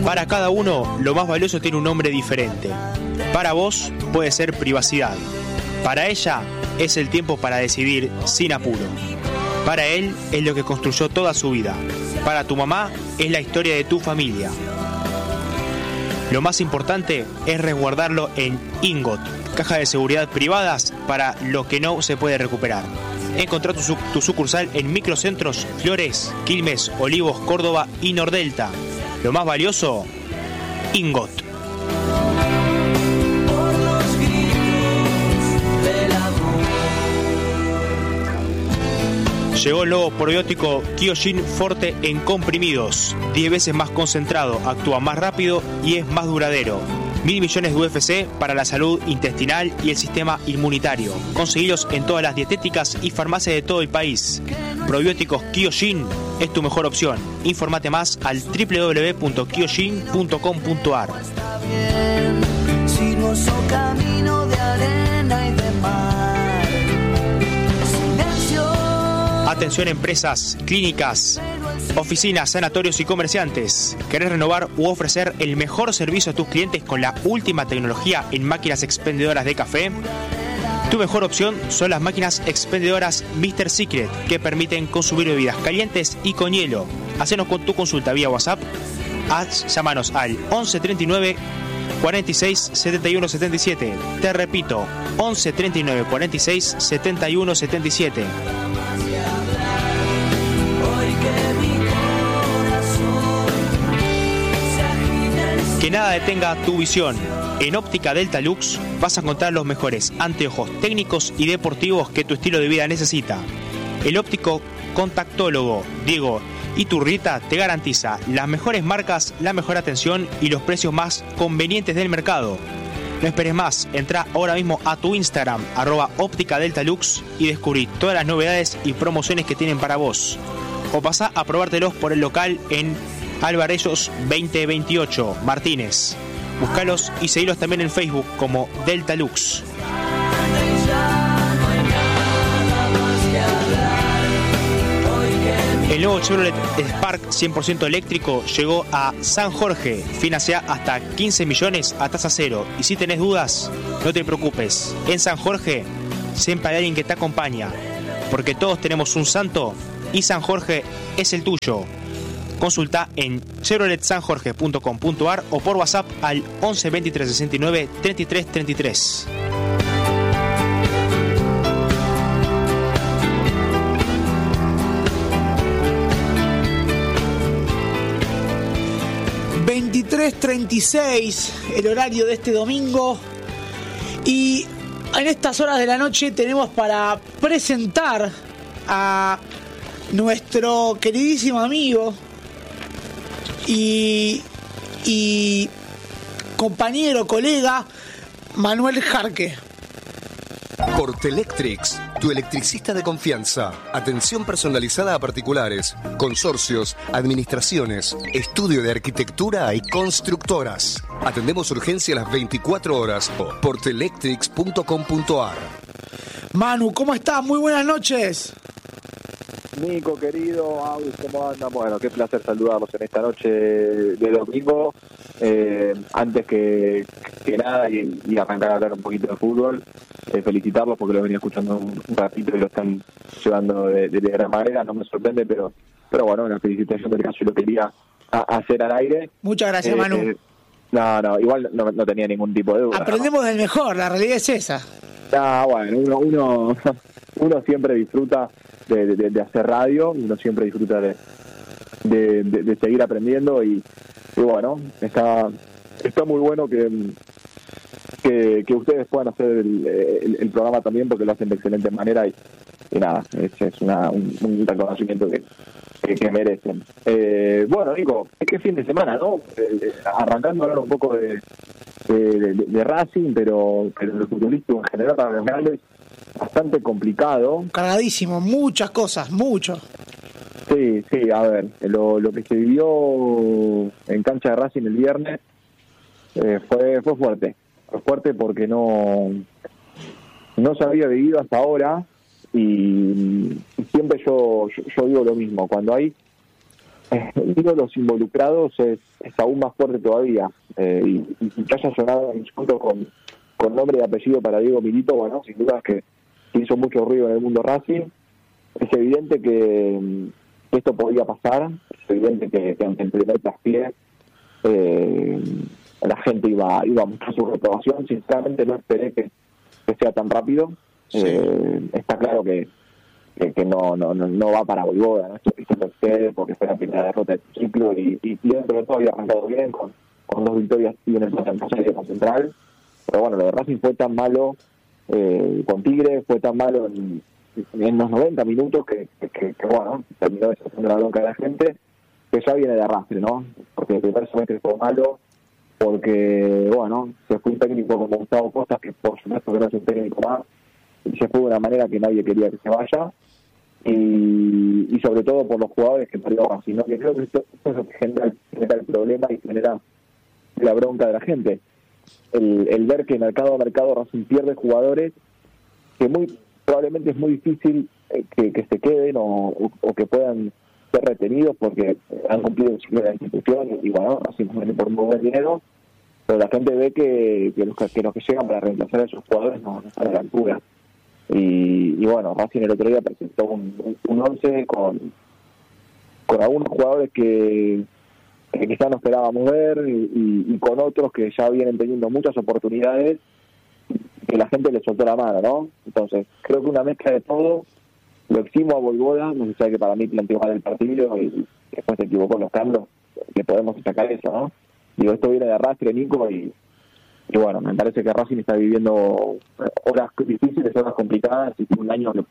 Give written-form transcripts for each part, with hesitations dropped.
Para cada uno, lo más valioso tiene un nombre diferente. Para vos puede ser privacidad. Para ella es el tiempo para decidir sin apuro. Para él es lo que construyó toda su vida. Para tu mamá es la historia de tu familia. Lo más importante es resguardarlo en Ingot, caja de seguridad privadas para lo que no se puede recuperar. Encontrá tu sucursal en Microcentros, Flores, Quilmes, Olivos, Córdoba y Nordelta. Lo más valioso, Ingot. Llegó el nuevo probiótico Kyojin Forte en comprimidos. 10 veces más concentrado, actúa más rápido y es más duradero. 1.000 millones de UFC para la salud intestinal y el sistema inmunitario. Conseguilos en todas las dietéticas y farmacias de todo el país. Probióticos Kyojin es tu mejor opción. Infórmate más al www.kyojin.com.ar. Atención empresas, clínicas, oficinas, sanatorios y comerciantes. ¿Querés renovar u ofrecer el mejor servicio a tus clientes con la última tecnología en máquinas expendedoras de café? Tu mejor opción son las máquinas expendedoras Mr. Secret, que permiten consumir bebidas calientes y con hielo. Hacenos con tu consulta vía WhatsApp. Llámanos al 11 39 46 71 77. Te repito, 11 39 46 71 77. Que nada detenga tu visión. En Óptica Delta Lux vas a encontrar los mejores anteojos técnicos y deportivos que tu estilo de vida necesita. El óptico contactólogo Diego Iturrita te garantiza las mejores marcas, la mejor atención y los precios más convenientes del mercado. No esperes más, entra ahora mismo a tu Instagram, @ópticadeltalux, y descubrí todas las novedades y promociones que tienen para vos. O pasá a probártelos por el local en Alvarellos 2028, Martínez. Búscalos y seguilos también en Facebook como Delta Lux. El nuevo Chevrolet Spark 100% eléctrico llegó a San Jorge. Financia hasta 15 millones a tasa cero. Y si tenés dudas, no te preocupes. En San Jorge siempre hay alguien que te acompaña. Porque todos tenemos un santo y San Jorge es el tuyo. Consulta en chevroletsanjorge.com.ar o por WhatsApp al 11 23 69 33 33. ...23:36... el horario de este domingo... y en estas horas de la noche tenemos para presentar a nuestro queridísimo amigo y compañero, colega, Manuel Jarque. Portelectrics, tu electricista de confianza. Atención personalizada a particulares, consorcios, administraciones, estudio de arquitectura y constructoras. Atendemos urgencia las 24 horas. Portelectrics.com.ar. Manu, ¿cómo estás? Muy buenas noches. Nico, querido, ¿cómo andan? Bueno, qué placer saludarlos en esta noche de domingo. Antes que nada, y arrancar a hablar un poquito de fútbol, felicitarlos porque lo venía escuchando un ratito y lo están llevando de gran manera. No me sorprende, pero bueno, una felicitación del caso y lo quería hacer al aire. Muchas gracias, Manu. No, igual no tenía ningún tipo de duda. Aprendemos del mejor, la realidad es esa. Bueno, uno siempre disfruta de hacer radio, uno siempre disfruta de seguir aprendiendo y bueno, está muy bueno que ustedes puedan hacer el programa también porque lo hacen de excelente manera y nada, es un reconocimiento que merecen. Bueno, Nico, es que fin de semana, ¿no? Arrancando a hablar un poco de Racing, pero el futbolístico en general para los grandes bastante complicado. Cargadísimo, muchas cosas, mucho. Sí, a ver, lo que se vivió en cancha de Racing el viernes fue fuerte. Fue fuerte porque no se había vivido hasta ahora y siempre yo digo lo mismo. Cuando hay los involucrados es aún más fuerte todavía. Y que haya sonado un insulto con nombre y apellido para Diego Milito, bueno, sin duda es que hizo mucho ruido en el mundo Racing. Es evidente que esto podía pasar, es evidente que ante el primer traspié la gente iba a mostrar su reprobación. Sinceramente no esperé que sea tan rápido. Sí. Está claro que no va para Voivoda, ¿no? Esto lo excede porque fue la primera derrota del ciclo y dentro de todo había arrancado bien con 2 victorias y un empate en Rosario con Central. Pero bueno, lo de Racing fue tan malo con Tigre, fue tan malo en los 90 minutos que bueno, terminó deshaciendo la bronca de la gente, que ya viene de arrastre, ¿no? Porque el primer semestre fue malo, porque bueno, se fue un técnico como Gustavo Costas, que por supuesto que no es un técnico más, y se fue de una manera que nadie quería que se vaya, y sobre todo por los jugadores que perdió Racing, ¿no? Que creo que esto es lo que genera el problema y genera la bronca de la gente. El ver que mercado a mercado Racing pierde jugadores que muy probablemente es muy difícil que se queden o que puedan ser retenidos porque han cumplido el ciclo de la institución y bueno, Racing viene por muy buen dinero, pero la gente ve que los que llegan para reemplazar a esos jugadores no están a la altura. Y bueno, Racing el otro día presentó un 11 con algunos jugadores que quizás no esperábamos ver y con otros que ya vienen teniendo muchas oportunidades que la gente le soltó la mano, ¿no? Entonces, creo que una mezcla de todo lo eximo a Voivoda, no sé, que para mí planteó mal el partido y después se equivocó en los cambios, que podemos sacar eso, ¿no? Digo, esto viene de arrastre, Nico, y bueno, me parece que Racing está viviendo horas difíciles, horas complicadas y un año que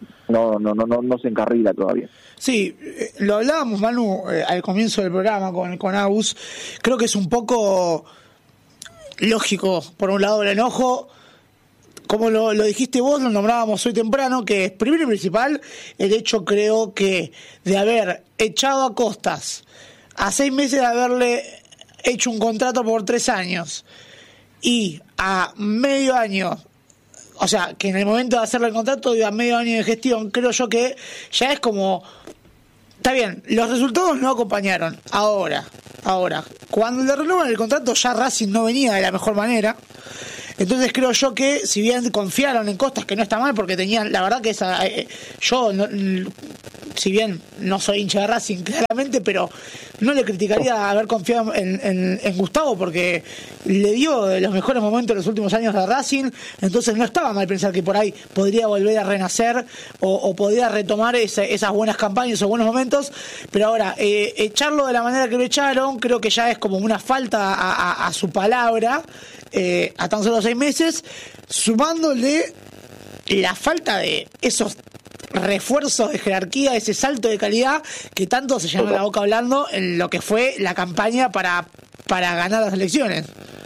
no se encarrila todavía. Sí, lo hablábamos, Manu, al comienzo del programa con Agus. Creo que es un poco lógico, por un lado, el enojo, como lo dijiste vos, lo nombrábamos hoy temprano, que es primero y principal el hecho, creo que, de haber echado a Costas a 6 meses de haberle hecho un contrato por 3 años y a medio año, o sea, que en el momento de hacerle el contrato y a medio año de gestión, creo yo que ya es como, está bien, los resultados no acompañaron. Ahora, cuando le renovan el contrato ya Racing no venía de la mejor manera. Entonces creo yo que si bien confiaron en Costas, que no está mal porque tenían, la verdad que yo no, si bien no soy hincha de Racing claramente, pero no le criticaría haber confiado en Gustavo porque le dio de los mejores momentos de los últimos años de Racing. Entonces no estaba mal pensar que por ahí podría volver a renacer o podría retomar esas buenas campañas, esos buenos momentos. Pero ahora, echarlo de la manera que lo echaron creo que ya es como una falta a su palabra, a tan solo 6 meses, sumándole la falta de esos refuerzos de jerarquía, ese salto de calidad que tanto se llenó la boca hablando en lo que fue la campaña para ganar las elecciones.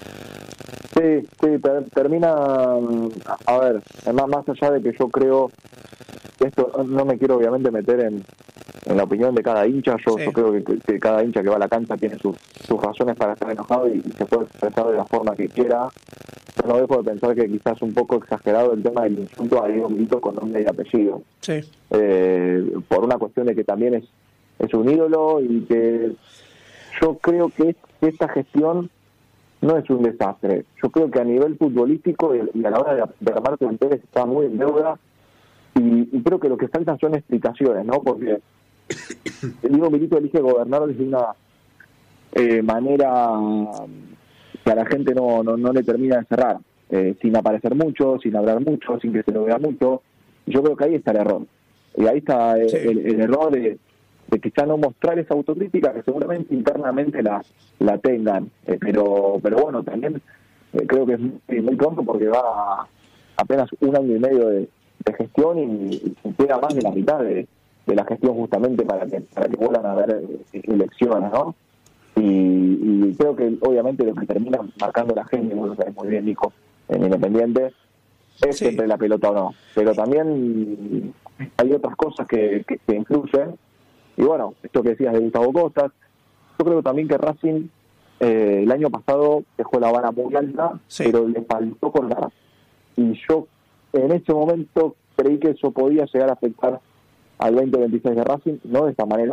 Sí, termina, a ver, más allá de que yo creo, esto no me quiero obviamente meter en la opinión de cada hincha, yo creo que cada hincha que va a la cancha tiene sus razones para estar enojado y se puede expresar de la forma que quiera. Yo no dejo de pensar que quizás un poco exagerado el tema del insulto a Diego Milito con nombre y apellido. Sí. Por una cuestión de que también es un ídolo y que yo creo que esta gestión no es un desastre. Yo creo que a nivel futbolístico y a la hora de armar planteles está muy en deuda y creo que lo que faltan son explicaciones, ¿no? Porque Diego Milito elige gobernar desde una manera que a la gente no le termina de cerrar, sin aparecer mucho, sin hablar mucho, sin que se lo vea mucho. Yo creo que ahí está el error. Y ahí está el error de quizá no mostrar esa autocrítica que seguramente internamente la tengan. Pero bueno, también creo que es muy pronto porque va apenas 1 año y medio de gestión y queda más de la mitad de la gestión justamente para que vuelvan a haber elecciones, ¿no? Y creo que obviamente lo que termina marcando la gente, vos lo sabés muy bien, Nico, en Independiente, es siempre la pelota o no. Pero también hay otras cosas que influyen. Y bueno, esto que decías de Gustavo Costas, yo creo también que Racing el año pasado dejó la vara muy alta, pero le faltó colgar. Y yo en ese momento creí que eso podía llegar a afectar al 2026 de Racing, no de esta manera,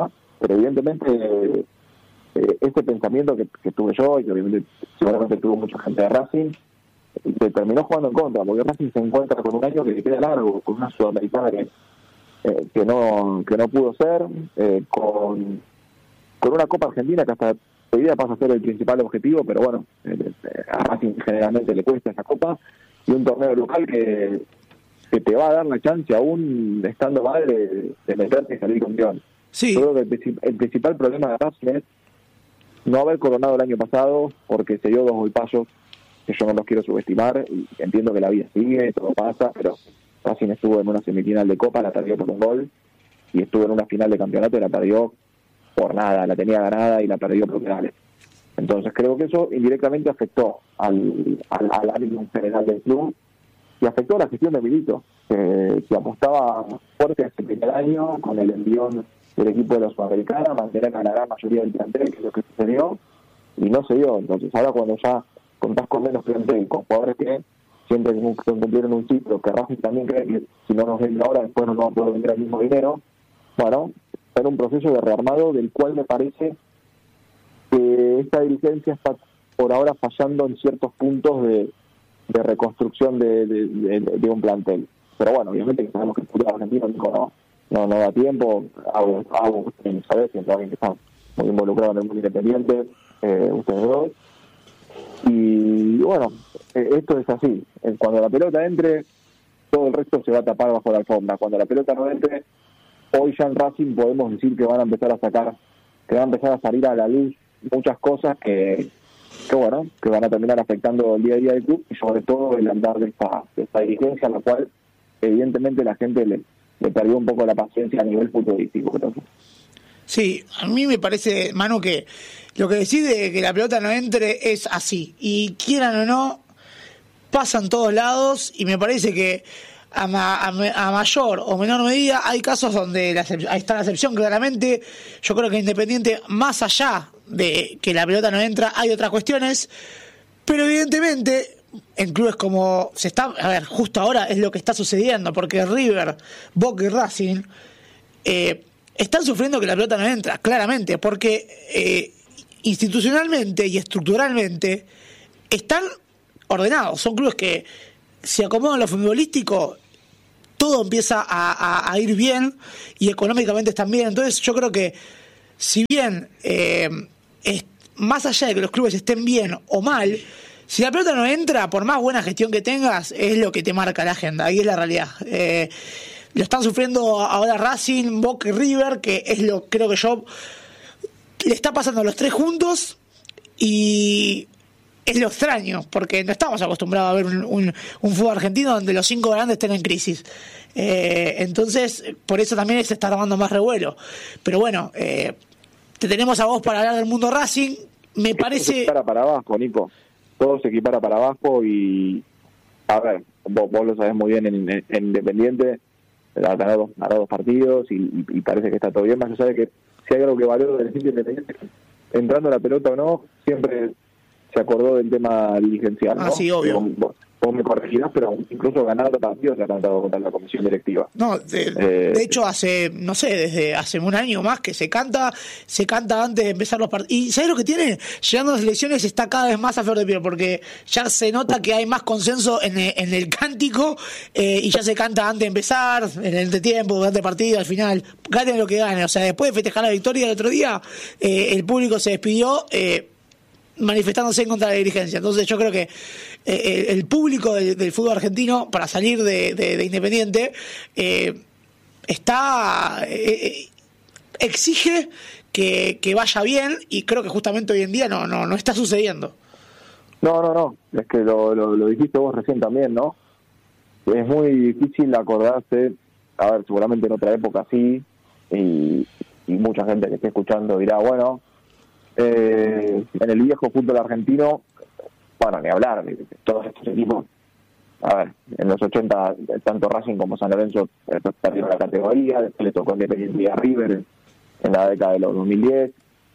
pero evidentemente este pensamiento que tuve yo, y que obviamente seguramente tuvo mucha gente de Racing, se terminó jugando en contra, porque Racing se encuentra con un año que le queda largo, con una sudamericana que no pudo ser, con una Copa Argentina que hasta hoy día pasa a ser el principal objetivo, pero bueno, a Racing generalmente le cuesta esa Copa, y un torneo local que te va a dar la chance, aún estando mal, de meterte y salir campeón. Sí. Yo creo que el principal problema de Racing es no haber coronado el año pasado, porque se dio 2 golpazos que yo no los quiero subestimar, y entiendo que la vida sigue, todo pasa, pero Racing estuvo en una semifinal de Copa, la perdió por un gol, y estuvo en una final de campeonato y la perdió por nada, la tenía ganada y la perdió por penales. Entonces creo que eso indirectamente afectó al ánimo en general del club, y afectó a la gestión de Milito, que apostaba fuerte este primer año con el envión del equipo de la Sudamericana, mantener a la gran mayoría del plantel, que es lo que sucedió, y no se dio. Entonces ahora, cuando ya contás con menos plantel, con jugadores que siempre cumplieron un ciclo, que Racing también cree que si no nos vende ahora, después no nos va a poder vender el mismo dinero, bueno, está en un proceso de rearmado del cual me parece que esta dirigencia está por ahora fallando en ciertos puntos de reconstrucción de un plantel. Pero bueno, obviamente que sabemos que el fútbol argentino no da tiempo. Hago saber, siempre alguien que está muy involucrado en el mundo independiente, ustedes dos. Y bueno, esto es así. Cuando la pelota entre, todo el resto se va a tapar bajo la alfombra. Cuando la pelota no entre, hoy ya en Racing podemos decir que van a empezar a salir a la luz muchas cosas que van a terminar afectando el día a día del club, y sobre todo el andar de esta dirigencia, a la cual evidentemente la gente le perdió un poco la paciencia a nivel futbolístico. Sí, a mí me parece, Manu, que lo que decide que la pelota no entre es así, y quieran o no, pasa en todos lados, y me parece que a mayor o menor medida hay casos donde ahí está la excepción claramente. Yo creo que Independiente, más allá de que la pelota no entra, hay otras cuestiones, pero evidentemente en clubes como justo ahora es lo que está sucediendo, porque River, Boca y Racing están sufriendo que la pelota no entra, claramente, porque institucionalmente y estructuralmente están ordenados, son clubes que se acomodan lo futbolístico, todo empieza a ir bien, y económicamente están bien. Entonces yo creo que, si bien más allá de que los clubes estén bien o mal, si la pelota no entra, por más buena gestión que tengas, es lo que te marca la agenda, ahí es la realidad. Lo están sufriendo ahora Racing, Boca y River, que es creo que le está pasando a los tres juntos, y es lo extraño, porque no estamos acostumbrados a ver un fútbol argentino donde los 5 grandes estén en crisis. Entonces, por eso también se está armando más revuelo. Pero bueno, te tenemos a vos para hablar del mundo Racing. Me parece... Se equipara para abajo, Nico. Todo se equipara para abajo, y a ver, vos lo sabés muy bien en Independiente, ganó dos partidos y parece que está todo bien. Más allá de que si hay algo que valoro del equipo Independiente, entrando la pelota o no, siempre se acordó del tema dirigencial, ¿no? Sí, obvio. Vos me corregirás, pero incluso ganando partidos se ha cantado contra la comisión directiva. No, de hecho desde hace un año más que se canta antes de empezar los partidos. Y ¿sabes lo que tiene? Llegando a las elecciones está cada vez más a flor de piel, porque ya se nota que hay más consenso en el cántico, y ya se canta antes de empezar, en el entretiempo, durante el partido, al final, gane lo que gane. O sea, después de festejar la victoria el otro día, el público se despidió manifestándose en contra de la dirigencia. Entonces yo creo que el público del fútbol argentino, para salir de Independiente, exige que vaya bien, y creo que justamente hoy en día no está sucediendo. No, es que lo dijiste vos recién también, ¿no? Es muy difícil acordarse, a ver, seguramente en otra época sí, y mucha gente que esté escuchando dirá, bueno, en el viejo fútbol argentino, bueno, ni hablar de todos estos equipos. A ver, en los 80 tanto Racing como San Lorenzo perdieron la categoría, después le tocó Independiente a River en la década de los 2010,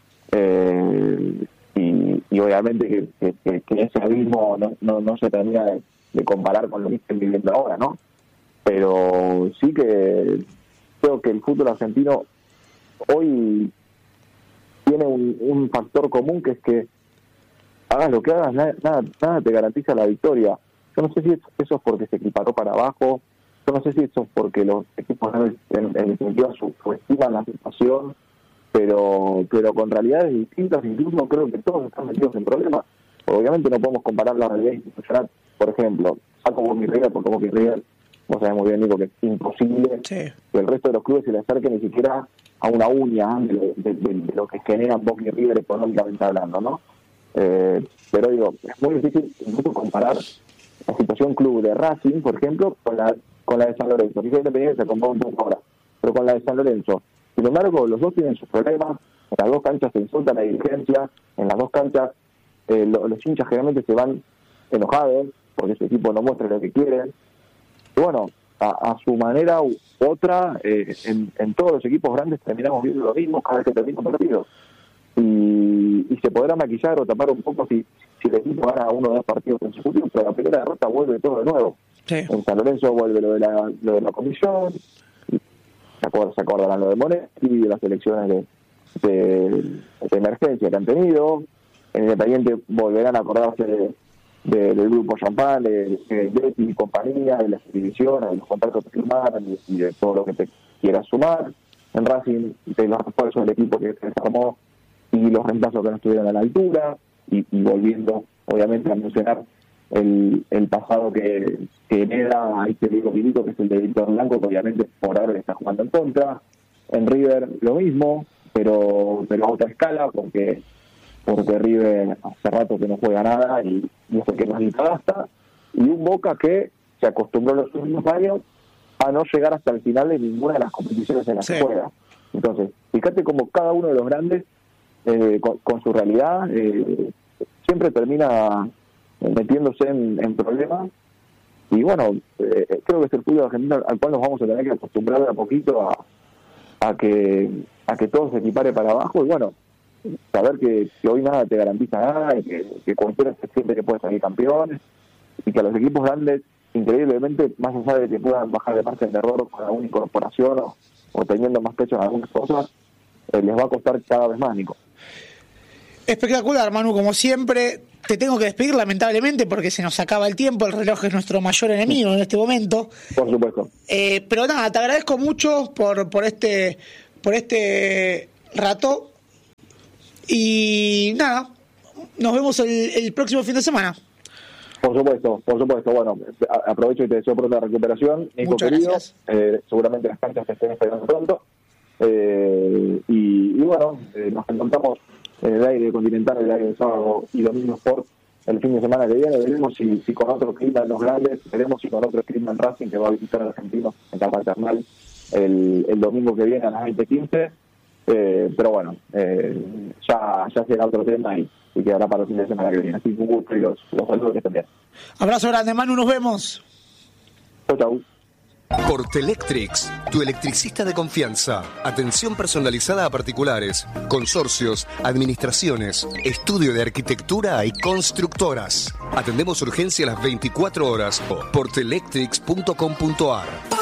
y obviamente que ese abismo no se termina de comparar con lo que están viviendo ahora, ¿no? Pero sí que creo que el fútbol argentino hoy tiene un factor común, que es que hagas lo que hagas, nada te garantiza la victoria. Yo no sé si eso es porque se equiparó para abajo, yo no sé si eso es porque los equipos en definitiva subestiman la situación, pero con realidades distintas. Incluso creo que todos están metidos en problemas. Obviamente no podemos comparar la realidad institucional. Por ejemplo, saco Boca y River, porque Boca y River, vos sabés muy bien, Nico, que es imposible que el resto de los clubes se le acerque ni siquiera a una uña de lo que generan Boca y River económicamente hablando, ¿no? Pero digo, es muy difícil incluso comparar la situación club de Racing, por ejemplo, con la de San Lorenzo. Quizá Independiente se compara un poco ahora, pero con la de San Lorenzo. Sin embargo, los dos tienen sus problemas. En las dos canchas se insulta la dirigencia, en las dos canchas los hinchas generalmente se van enojados porque su equipo no muestra lo que quieren. Y bueno, a su manera u otra, en todos los equipos grandes terminamos viendo lo mismo cada vez que termina un partido. Y se podrá maquillar o tapar un poco si el equipo gana uno o dos partidos consecutivos, pero la primera derrota vuelve todo de nuevo. Sí. En San Lorenzo vuelve lo de la comisión, se acordarán lo de Monetti y de las elecciones de emergencia que han tenido. En Independiente volverán a acordarse del grupo Champán, de Betty y compañía, de las divisiones, de los contratos que firmaron y de todo lo que te quieras sumar. En Racing, de los refuerzos del equipo que se desarmó y los reemplazos que no estuvieron a la altura, y volviendo obviamente a mencionar el pasado que hereda a este Diego Milito, que es el de Víctor Blanco, que obviamente por ahora le está jugando en contra. En River lo mismo, pero a otra escala, porque River hace rato que no juega nada y es el que más le gasta, y un Boca que se acostumbró en los últimos años a no llegar hasta el final de ninguna de las competiciones en las que juega. Entonces, fíjate como cada uno de los grandes, con su realidad, siempre termina metiéndose en problemas. Y bueno, creo que es el fútbol argentino al cual nos vamos a tener que acostumbrar de a poquito a que todo se equipare para abajo. Y bueno, saber que hoy nada te garantiza nada, y que cualquiera se siente que puede salir campeón, y que a los equipos grandes, increíblemente, más allá de que puedan bajar de margen de error con alguna incorporación o teniendo más pecho en algunas cosas, les va a costar cada vez más, Nico. Espectacular, Manu, como siempre. Te tengo que despedir, lamentablemente, porque se nos acaba el tiempo. El reloj es nuestro mayor enemigo en este momento. Por supuesto. Pero nada, te agradezco mucho por este rato. Y nada, nos vemos el próximo fin de semana. Por supuesto. Bueno, aprovecho y te deseo pronta recuperación, Nico. Muchas querido. Gracias. Seguramente las canchas se estén esperando pronto. Y bueno, nos encontramos en el aire continental, el aire de sábado y domingo Sport el fin de semana que viene. Veremos si con otro clima en los grandes, veremos si con otro clima en Racing, que va a visitar al argentino en Campo Paternal el domingo que viene a las 20:15. Pero bueno, ya será otro tema y quedará para el fin de semana que viene. Así que un gusto y los saludos que estén bien. Abrazo grande, Manu, nos vemos. Chau. Portelectrics, tu electricista de confianza. Atención personalizada a particulares, consorcios, administraciones, estudio de arquitectura y constructoras. Atendemos urgencia a las 24 horas. Portelectrics.com.ar